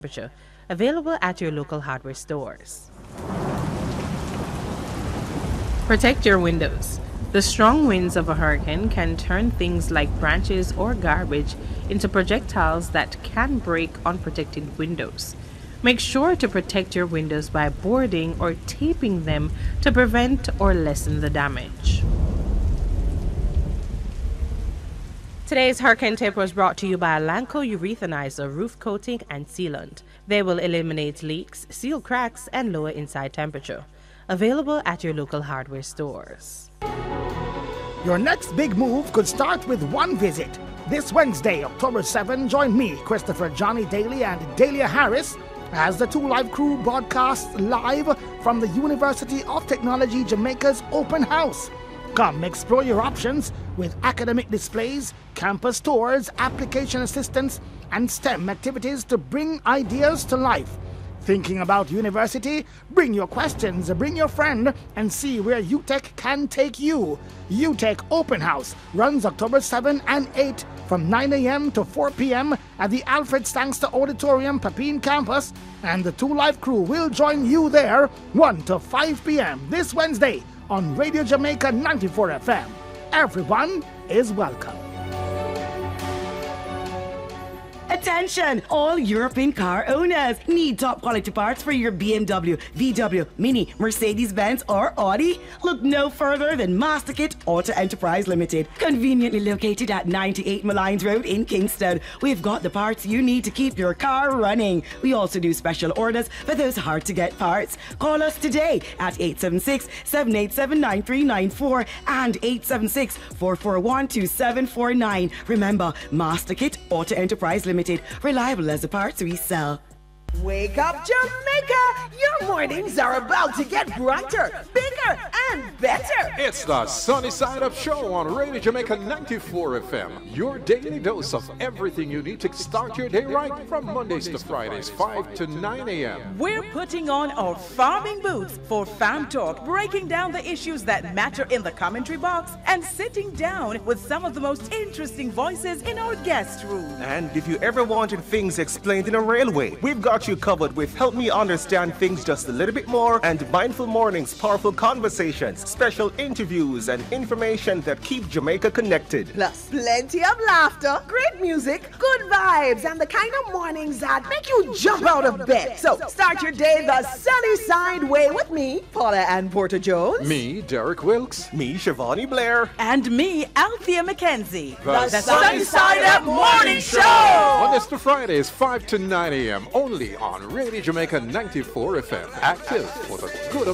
temperature. Available at your local hardware stores. Protect your windows. The strong winds of a hurricane can turn things like branches or garbage into projectiles that can break unprotected windows. Make sure to protect your windows by boarding or taping them to prevent or lessen the damage. Today's Hurricane Tip was brought to you by Alanco Urethanizer Roof Coating and Sealant. They will eliminate leaks, seal cracks, and lower inside temperature. Available at your local hardware stores. Your next big move could start with one visit. This Wednesday, October 7, join me, Christopher Johnny Daly, and Dahlia Harris as the 2 Live crew broadcasts live from the University of Technology Jamaica's open house. Come explore your options with academic displays, campus tours, application assistance, and STEM activities to bring ideas to life. Thinking about university? Bring your questions, bring your friend, and see where UTech can take you. UTech Open House runs October 7 and 8 from 9 a.m. to 4 p.m. at the Alfred Sangster Auditorium, Papine campus, and the 2 Live crew will join you there 1 to 5 p.m. this Wednesday on Radio Jamaica 94 FM. Everyone is welcome. Attention, all European car owners. Need top quality parts for your BMW, VW, Mini, Mercedes-Benz or Audi? Look no further than Masterkit Auto Enterprise Limited. Conveniently located at 98 Malines Road in Kingston. We've got the parts you need to keep your car running. We also do special orders for those hard to get parts. Call us today at 876-787-9394 and 876-441-2749. Remember, Masterkit Auto Enterprise Limited. Reliable as the parts we sell. Wake up, Jamaica! Your mornings are about to get brighter, bigger, and better. It's the Sunny Side Up Show on Radio Jamaica 94 FM. Your daily dose of everything you need to start your day right from Mondays to Fridays, 5 to 9 a.m. We're putting on our farming boots for Farm Talk, breaking down the issues that matter in the commentary box and sitting down with some of the most interesting voices in our guest room. And if you ever wanted things explained in a railway, we've got you covered with Help Me Understand Things Just a Little Bit More and Mindful Mornings, powerful conversations, special interviews, and information that keep Jamaica connected. Plus, plenty of laughter, great music, good vibes, and the kind of mornings that make you jump out of bed. So, start your day the sunny side way with me, Paula Ann Porter Jones. Me, Derek Wilkes. Me, Shivani Blair. And me, Althea McKenzie. The Sunny Side Up Morning Show! Mondays to Fridays, 5 to 9 a.m. only on Radio Jamaica 94 FM. Active for the good of